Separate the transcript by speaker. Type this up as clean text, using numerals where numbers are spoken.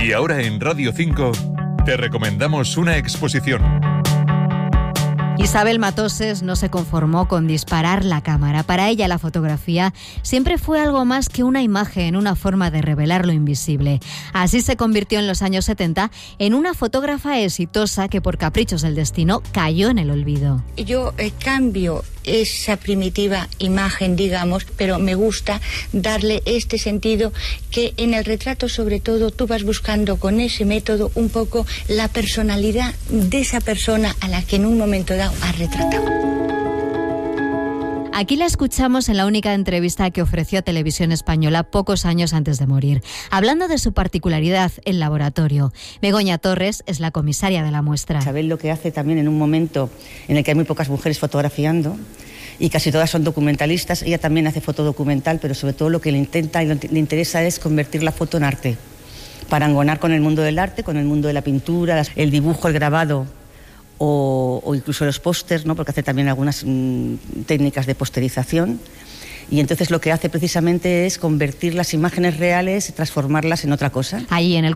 Speaker 1: Y ahora en Radio 5 te recomendamos una exposición.
Speaker 2: Isabel Matoses no se conformó con disparar la cámara. Para ella la fotografía siempre fue algo más que una imagen, una forma de revelar lo invisible. Así se convirtió en los años 70 en una fotógrafa exitosa que por caprichos del destino cayó en el olvido.
Speaker 3: Yo cambio esa primitiva imagen, digamos, pero me gusta darle este sentido que en el retrato, sobre todo, tú vas buscando con ese método un poco la personalidad de esa persona a la que en un momento dado has retratado.
Speaker 2: Aquí la escuchamos en la única entrevista que ofreció a Televisión Española pocos años antes de morir, hablando de su particularidad, el laboratorio. Begoña Torres es la comisaria de la muestra.
Speaker 4: Isabel lo que hace también en un momento en el que hay muy pocas mujeres fotografiando y casi todas son documentalistas, ella también hace fotodocumental, pero sobre todo lo que le intenta y le interesa es convertir la foto en arte, parangonar con el mundo del arte, con el mundo de la pintura, el dibujo, el grabado, o incluso los pósters, ¿no? Porque hace también algunas técnicas de posterización. Y entonces lo que hace precisamente es convertir las imágenes reales y transformarlas en otra cosa.
Speaker 2: Allí en el